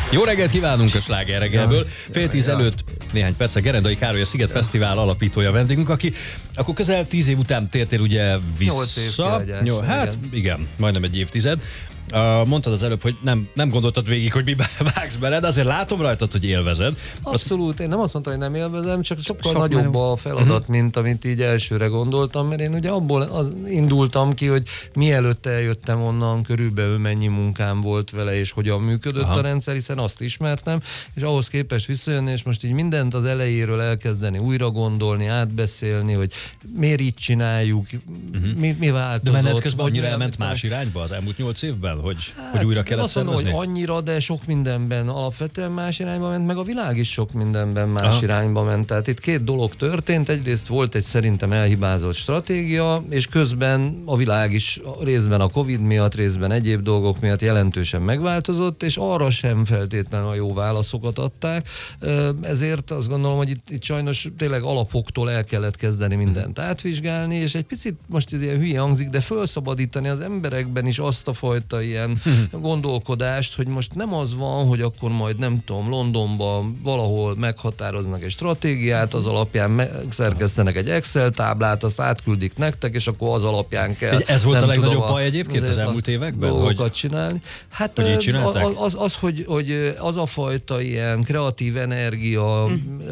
Jó reggelt kívánunk a Sláger reggelből. Fél 10 előtt néhány perccel Gerendai Károly, a Sziget Fesztivál alapítója vendégünk, aki akkor közel 10 év után tértél ugye vissza. Hát igen, majdnem egy évtized. Mondtad az előbb, hogy nem gondoltad végig, hogy miben vágsz bele, de azért látom rajtad, hogy élvezed. Abszolút, én nem azt mondtam, hogy nem élvezem, csak sokkal nagyobb a feladat, mint amit így elsőre gondoltam, mert én ugye abból indultam ki, hogy mielőtt eljöttem onnan, körülbelül mennyi munkám volt vele, és hogyan működött a rendszer, hiszen azt ismertem, és ahhoz képest visszajönni, és most így mindent az elejéről elkezdeni, újra gondolni, átbeszélni, hogy miért így csináljuk, mi változott. De menet közben annyira elment más irányba az elmúlt 8 évben? Hogy újra kellett szervezni? Mondom, hogy annyira, de sok mindenben alapvetően más irányba ment, meg a világ is sok mindenben más irányba ment. Tehát itt két dolog történt. Egyrészt volt egy szerintem elhibázott stratégia, és közben a világ is részben a Covid miatt, részben egyéb dolgok miatt jelentősen megváltozott, és arra sem feltétlenül a jó válaszokat adták. Ezért azt gondolom, hogy itt sajnos tényleg alapoktól el kellett kezdeni mindent átvizsgálni, és egy picit most ilyen hülye hangzik, de felszabadítani az emberekben is azt a fajta ilyen gondolkodást, hogy most nem az van, hogy akkor majd nem tudom, Londonban valahol meghatároznak egy stratégiát, az alapján megszerkesztenek egy Excel táblát, azt átküldik nektek, és akkor az alapján kell. Ez volt a legnagyobb baj egyébként az elmúlt években? Dolgokat csinálni. Hát hogy az a fajta ilyen kreatív energia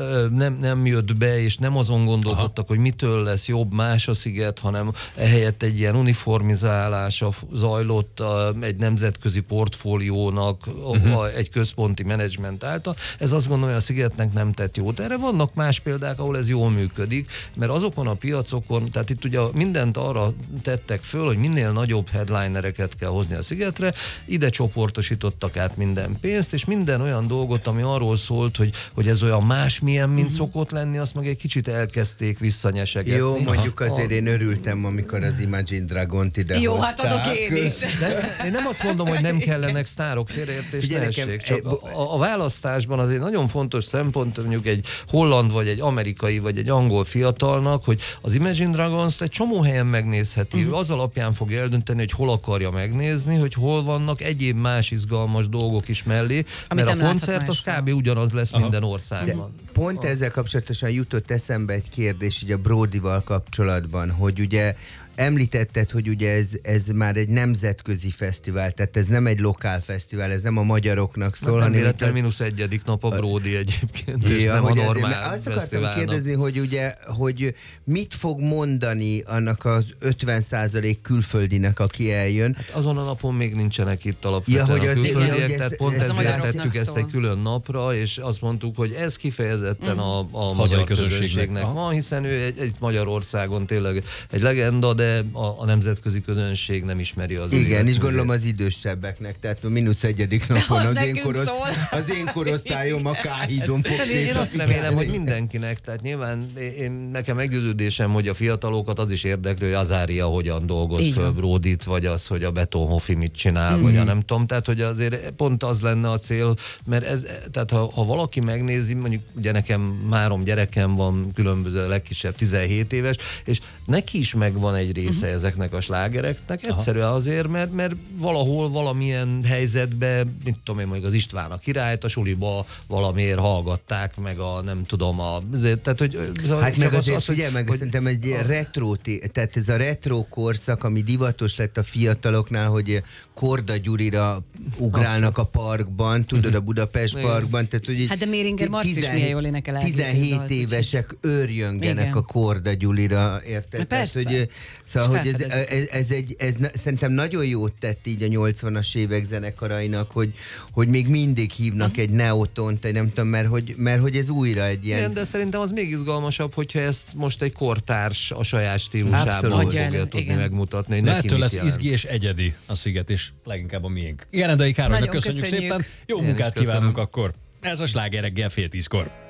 nem jött be, és nem azon gondolkodtak, hogy mitől lesz jobb más a sziget, hanem ehelyett egy ilyen uniformizálása zajlott egy nemzetközi portfóliónak, egy központi menedzsment által. Ez azt gondolom, hogy a Szigetnek nem tett jót. Erre vannak más példák, ahol ez jól működik, mert azokon a piacokon, tehát itt ugye mindent arra tettek föl, hogy minél nagyobb headlinereket kell hozni a Szigetre, ide csoportosítottak át minden pénzt, és minden olyan dolgot, ami arról szólt, hogy ez olyan másmilyen, mint szokott lenni, azt meg egy kicsit elkezdték visszanyesegetni. Jó, mondjuk azért én örültem, amikor az Imagine Dragont ide jó, hát adok én is. Én nem azt mondom, hogy nem kellenek sztárok, félreértés ne essék, csak a választásban azért nagyon fontos szempont, mondjuk egy holland, vagy egy amerikai, vagy egy angol fiatalnak, hogy az Imagine Dragons-t egy csomó helyen megnézheti. Ő az alapján fog eldönteni, hogy hol akarja megnézni, hogy hol vannak egyéb más izgalmas dolgok is mellé, mert a koncert az kb. Ugyanaz lesz minden országban. De pont ezzel kapcsolatosan jutott eszembe egy kérdés így a Brodyval kapcsolatban, hogy ugye említetted, hogy ugye ez már egy nemzetközi fesztivál, tehát ez nem egy lokál fesztivál, ez nem a magyaroknak szól, hanem véletlenül -1. Nap a Brody egyébként, és nem a normál azt akartam kérdezni, hogy ugye, hogy mit fog mondani annak az 50% külföldinek, aki eljön? Hát azon a napon még nincsenek itt alapvetően a külföldiek, tehát pont ezért tettük ezt egy külön napra, és azt mondtuk, hogy ez kifejezetten a magyar közönségnek van, hiszen ő egy Magyarországon tényleg egy legenda, de a nemzetközi közönség nem ismeri az igen, és gondolom az idősebbeknek, tehát a -1. napon az én korosztályom a K-hídon fog sétálni. Én azt remélem, hogy mindenkinek, tehát nyilván nekem meggyőződésem, hogy a fiatalokat az is érdekli, hogy Azária hogyan dolgoz föl Brodyt, vagy az, hogy a Betonhoffi mit csinál, vagy a nem tudom, tehát hogy azért pont az lenne a cél, mert ez, tehát ha valaki megnézi, mondjuk ugye nekem 3 gyerekem van, különböző, legkisebb 17 éves, és neki is megvan egy része ezeknek a slágereknek, egyszerűen azért, mert valahol valamilyen helyzetben, mit tudom én, mondjuk az István a királyt a suliba valamiért hallgatták, meg a nem tudom, tehát hogy... Hát meg azért figyelj meg, szerintem egy ilyen retro, tehát ez a retro korszak, ami divatos lett a fiataloknál, hogy Korda Gyurira ugrálnak a parkban, tudod, a Budapest parkban, tehát hogy hát de Méringer Marci is milyen jól énekel. 17 évesek őrjöngenek a Korda Gyurira, érted? Persze. Tehát, hogy szóval, hogy ez szerintem nagyon jót tett így a 80-as évek zenekarainak, hogy még mindig hívnak egy neotont, nem tudom, mert hogy ez újra egy ilyen... Igen, de szerintem az még izgalmasabb, hogyha ezt most egy kortárs a saját stílusában fogja tudni megmutatni. De ettől lesz izgi és egyedi a Sziget, és leginkább a miénk. Gerendai Károlynak köszönjük szépen, jó munkát kívánunk akkor. Ez a Sláger reggel 9:30.